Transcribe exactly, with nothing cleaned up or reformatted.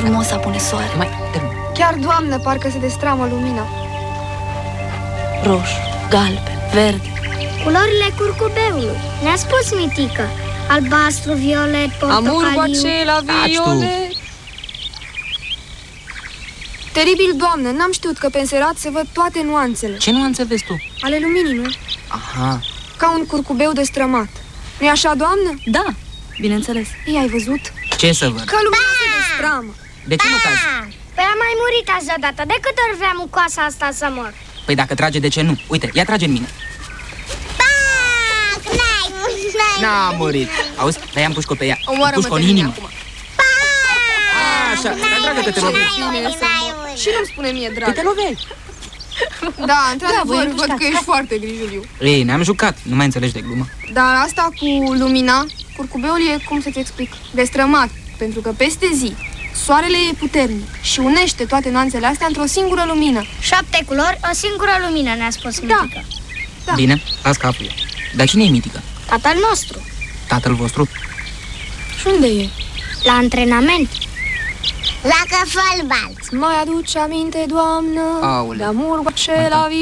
frumos apune soare. Mai, Chiar, Doamnă, parcă se destramă lumina. Roșu, galben, verde. Culorile curcubeului. Ne-a spus Mitică. Albastru, violet, portocaliu. Amurul acela violet. Teribil, Doamnă, n-am știut că pe înserat se văd toate nuanțele. ce nuanțe vezi tu? Ale luminii, nu? Aha. Ca un curcubeu destrămat. Nu-i așa, Doamnă? Da, bineînțeles. Ei, ai văzut? Ce să văd? Că lumina se destramă. De ce nu cazi? Păi am mai murit așa dată. De câte ori vreau cu coasa asta să mor? Păi dacă trage, de ce nu? Uite, ia trage în mine. N-a murit. Auzi? Dar i-am pușcă pe ea. Omoară-mă Pușcă pe în mine inimă. acum. Așa, dar dragă că te loveai. Și nu-mi spune mie, Că dragă. te loveai. Da, într-adevăr, voi văd împușcați. că ești foarte grijuliu. Ei, ne-am jucat. Nu mai înțelegi de glumă. Dar asta cu lumina, curcubeul e, cum să-ți explic, destrămat. Pentru că peste zi, soarele e puternic și unește toate nuanțele astea într-o singură lumină. Șapte culori, o singură lumină, ne-a spus Mitică. Da. Bine, las capul eu. Dar cine e Mitică? Tatăl nostru. Tatăl vostru? Și unde e? La antrenament. La căfălbalți. Mai aduce aminte, Doamnă, Aoleu. de amurul acela